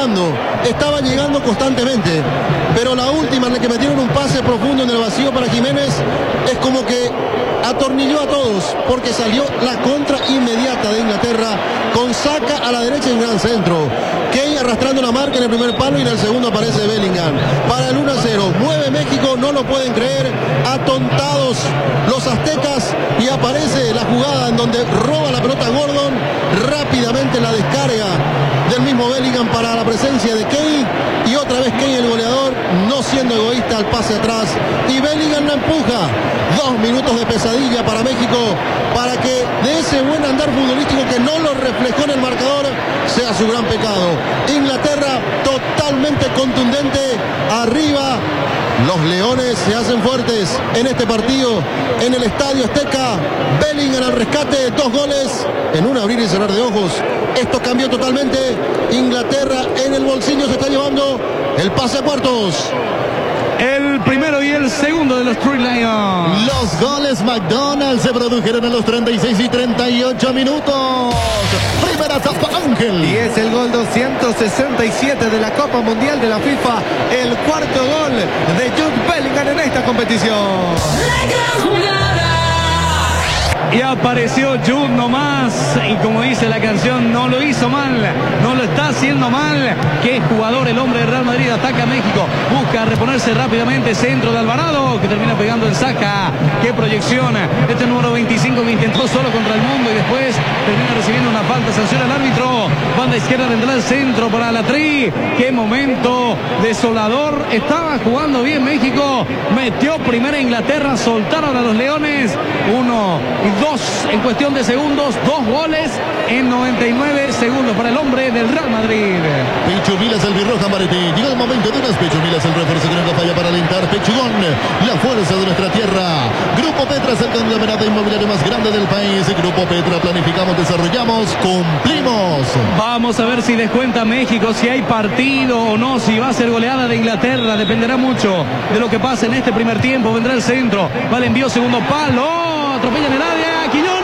estaban llegando constantemente, pero la última en la que metieron un pase profundo en el vacío para Jiménez es como que atornilló a todos, porque salió la contra inmediata de Inglaterra con Saka a la derecha y un gran centro. Kane arrastrando la marca en el primer palo y en el segundo aparece Bellingham para el 1-0. Mueve México, no lo pueden creer, atontados los aztecas, y aparece la jugada en donde roba la pelota Gordon, rápidamente la descarga del mismo Bellingham para la presencia de Kane, y otra vez Kane el goleador, no siendo egoísta al pase atrás, y Bellingham la empuja. 2 minutos de pesadilla para México, para que de ese buen andar futbolístico que no lo reflejó en el marcador sea su gran pecado. Inglaterra totalmente contundente, arriba. Los leones se hacen fuertes en este partido en el Estadio Azteca. Bellingham al rescate, 2 goles en un abrir y cerrar de ojos. Esto cambió totalmente. Inglaterra en el bolsillo se está llevando el pase a cuartos. El primero y el segundo de los Three Lions. Los goles McDonald's se produjeron en los 36 y 38 minutos. Primera tapa Ángel. Y es el gol 267 de la Copa Mundial de la FIFA. El cuarto gol de Jude Bellingham en esta competición. Y apareció Jude nomás, y como dice la canción, no lo hizo mal, no lo está haciendo mal. Qué jugador el hombre de Real Madrid. Ataca a México, busca reponerse rápidamente, centro de Alvarado, que termina pegando en Saka. Qué proyección, este número 25 que intentó solo contra el mundo y después termina recibiendo una falta, sanciona el árbitro. Banda izquierda vendrá al centro para la Tri. Qué momento desolador, estaba jugando bien México, metió primera Inglaterra, soltaron a los leones, 1 y 2 en cuestión de segundos, 2 goles en 99 segundos para el hombre del Real Madrid. Pechumilas albirroja Martín. Llegó el momento de unas pechumilas, el refuerzo que nunca falla para alentar. Pechugón, la fuerza de nuestra tierra. Grupo Petra es el conglomerado inmobiliario más grande del país. Grupo Petra, planificamos, desarrollamos, cumplimos. Vamos a ver si descuenta México, si hay partido o no, si va a ser goleada de Inglaterra. Dependerá mucho de lo que pase en este primer tiempo. Vendrá el centro, va el envío, segundo palo, atropellan el área, Quiñones.